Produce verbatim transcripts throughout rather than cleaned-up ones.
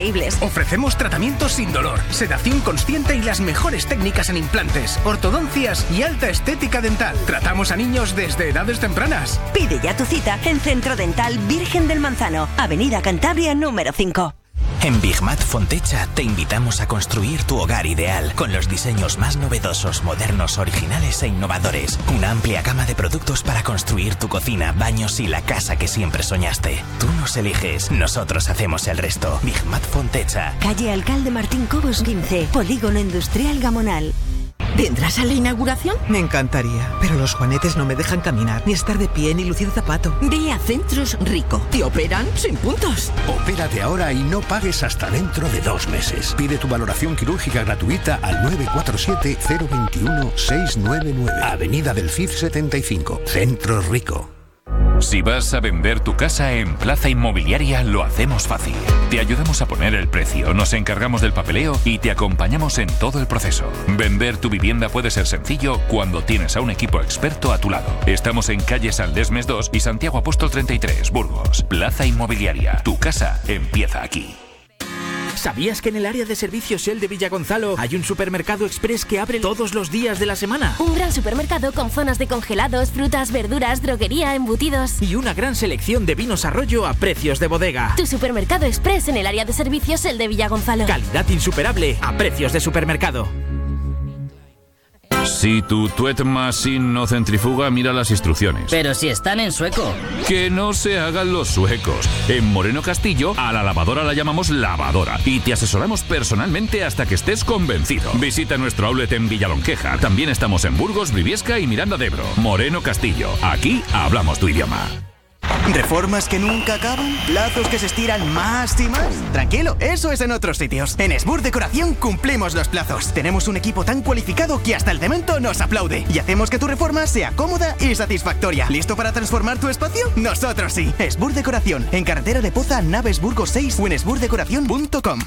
Ofrecemos tratamientos sin dolor, sedación consciente y las mejores técnicas en implantes, ortodoncias y alta estética dental. Tratamos a niños desde edades tempranas. Pide ya tu cita en Centro Dental Virgen del Manzano, Avenida Cantabria número cinco. En Bigmat Fontecha te invitamos a construir tu hogar ideal con los diseños más novedosos, modernos, originales e innovadores. Una amplia gama de productos para construir tu cocina, baños y la casa que siempre soñaste. Tú nos eliges, nosotros hacemos el resto. Bigmat Fontecha. Calle Alcalde Martín Cobos quince, Polígono Industrial Gamonal. ¿Vendrás a la inauguración? Me encantaría, pero los juanetes no me dejan caminar, ni estar de pie, ni lucir zapato. Ve a Centros Rico. Te operan sin puntos. Opérate ahora y no pagues hasta dentro de dos meses. Pide tu valoración quirúrgica gratuita al nueve cuatro siete, cero dos uno, seis nueve nueve. Avenida del Cid setenta y cinco. Centros Rico. Si vas a vender tu casa en Plaza Inmobiliaria, lo hacemos fácil. Te ayudamos a poner el precio, nos encargamos del papeleo y te acompañamos en todo el proceso. Vender tu vivienda puede ser sencillo cuando tienes a un equipo experto a tu lado. Estamos en calle San Lesmes dos y Santiago Apóstol treinta y tres, Burgos. Plaza Inmobiliaria. Tu casa empieza aquí. ¿Sabías que en el área de servicios Shell de Villagonzalo hay un supermercado express que abre todos los días de la semana? Un gran supermercado con zonas de congelados, frutas, verduras, droguería, embutidos. Y una gran selección de vinos Arroyo a precios de bodega. Tu supermercado express en el área de servicios Shell de Villagonzalo. Calidad insuperable a precios de supermercado. Si tu tuet machine no centrifuga, mira las instrucciones. Pero si están en sueco. Que no se hagan los suecos. En Moreno Castillo, a la lavadora la llamamos lavadora y te asesoramos personalmente hasta que estés convencido. Visita nuestro outlet en Villalonqueja. También estamos en Burgos, Briviesca y Miranda de Ebro. Moreno Castillo. Aquí hablamos tu idioma. ¿Reformas que nunca acaban? ¿Plazos que se estiran más y más? Tranquilo, eso es en otros sitios. En Esbur Decoración cumplimos los plazos. Tenemos un equipo tan cualificado que hasta el cemento nos aplaude. Y hacemos que tu reforma sea cómoda y satisfactoria. ¿Listo para transformar tu espacio? Nosotros sí. Esbur Decoración, en carretera de Poza, Naves Burgos seis o en esbur decoración punto com.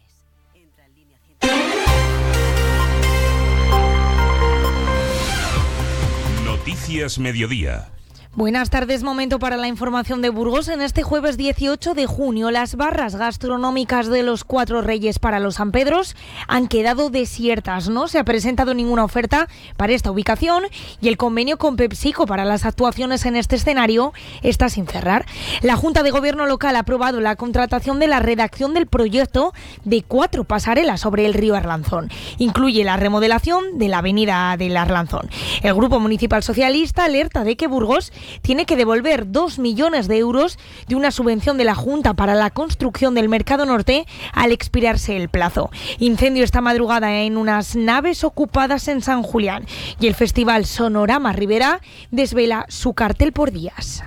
Noticias Mediodía. Buenas tardes, momento para la información de Burgos. En este jueves dieciocho de junio, las barras gastronómicas de los Cuatro Reyes para los San Pedros han quedado desiertas. No se ha presentado ninguna oferta para esta ubicación y el convenio con PepsiCo para las actuaciones en este escenario está sin cerrar. La Junta de Gobierno local ha aprobado la contratación de la redacción del proyecto de cuatro pasarelas sobre el río Arlanzón. Incluye la remodelación de la avenida del Arlanzón. El Grupo Municipal Socialista alerta de que Burgos tiene que devolver dos millones de euros de una subvención de la Junta para la construcción del Mercado Norte al expirarse el plazo. Incendio esta madrugada en unas naves ocupadas en San Julián y el Festival Sonorama Ribera desvela su cartel por días.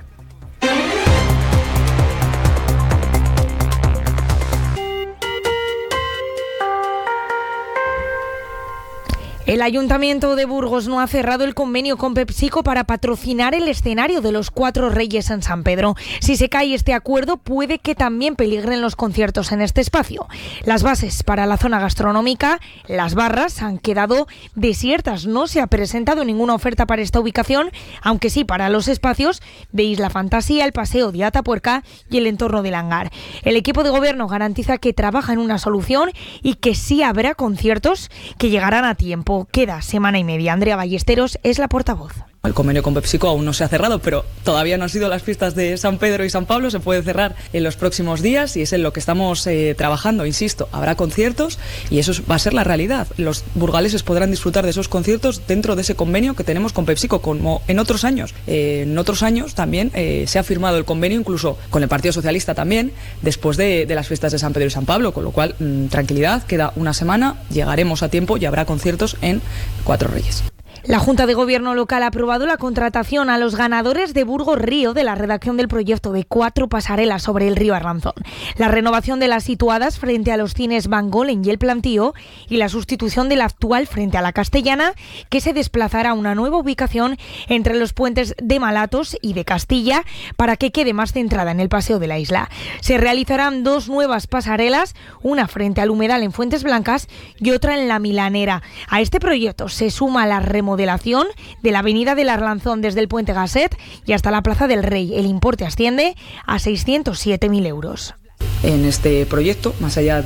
El Ayuntamiento de Burgos no ha cerrado el convenio con PepsiCo para patrocinar el escenario de los Cuatro Reyes en San Pedro. Si se cae este acuerdo, puede que también peligren los conciertos en este espacio. Las bases para la zona gastronómica, las barras, han quedado desiertas. No se ha presentado ninguna oferta para esta ubicación, aunque sí para los espacios de Isla Fantasía, el Paseo de Atapuerca y el entorno del hangar. El equipo de gobierno garantiza que trabaja en una solución y que sí habrá conciertos que llegarán a tiempo. Queda semana y media. Andrea Ballesteros es la portavoz. El convenio con PepsiCo aún no se ha cerrado, pero todavía no han sido las fiestas de San Pedro y San Pablo. Se puede cerrar en los próximos días y es en lo que estamos eh, trabajando. Insisto, habrá conciertos y eso va a ser la realidad. Los burgaleses podrán disfrutar de esos conciertos dentro de ese convenio que tenemos con PepsiCo, como en otros años. Eh, en otros años también eh, se ha firmado el convenio, incluso con el Partido Socialista también, después de, de las fiestas de San Pedro y San Pablo, con lo cual, mmm, tranquilidad, queda una semana, llegaremos a tiempo y habrá conciertos en Cuatro Reyes. La Junta de Gobierno local ha aprobado la contratación a los ganadores de Burgos Río de la redacción del proyecto de cuatro pasarelas sobre el río Arlanzón. La renovación de las situadas frente a los cines Van Golen y El Plantío y la sustitución de la actual frente a la Castellana, que se desplazará a una nueva ubicación entre los puentes de Malatos y de Castilla para que quede más centrada en el paseo de la isla. Se realizarán dos nuevas pasarelas, una frente al humedal en Fuentes Blancas y otra en la Milanera. A este proyecto se suma la remodelación de la avenida del Arlanzón desde el puente Gasset y hasta la Plaza del Rey. El importe asciende a seiscientos siete mil euros. en este proyecto, más allá